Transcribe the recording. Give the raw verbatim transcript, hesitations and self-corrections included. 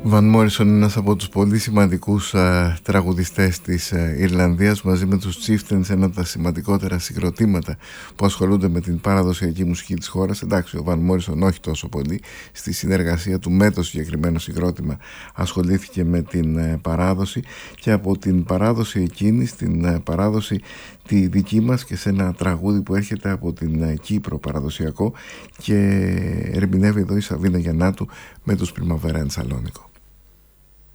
Βαν Μόρισον είναι ένας από τους πολύ σημαντικούς α, τραγουδιστές της α, Ιρλανδίας, μαζί με τους Chieftains, ένα από τα σημαντικότερα συγκροτήματα που ασχολούνται με την παραδοσιακή μουσική της χώρας. Εντάξει, ο Βαν Μόρισον όχι τόσο πολύ, στη συνεργασία του με το συγκεκριμένο συγκρότημα ασχολήθηκε με την α, παράδοση, και από την παράδοση εκείνη στην α, παράδοση τη δική μας και σε ένα τραγούδι που έρχεται από την α, Κύπρο, παραδοσιακό, και ερμηνεύει εδώ η Σαβίνα Γιαννάτου με τους Πριμαβέρα εν Σαλόνικο.